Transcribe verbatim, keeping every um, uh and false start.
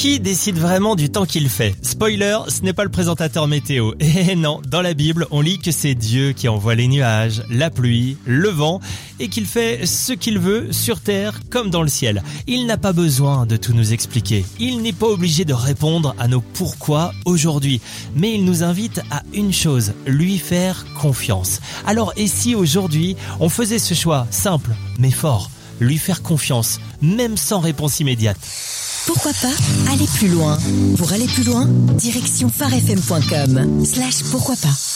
Qui décide vraiment du temps qu'il fait ? Spoiler, ce n'est pas le présentateur météo. Et non, dans la Bible, on lit que c'est Dieu qui envoie les nuages, la pluie, le vent, et qu'il fait ce qu'il veut sur terre comme dans le ciel. Il n'a pas besoin de tout nous expliquer. Il n'est pas obligé de répondre à nos pourquoi aujourd'hui. Mais il nous invite à une chose, lui faire confiance. Alors, et si aujourd'hui, on faisait ce choix simple mais fort, lui faire confiance, même sans réponse immédiate ? Pourquoi pas aller plus loin ? Pour aller plus loin, direction phare f m point com slash pourquoi pas.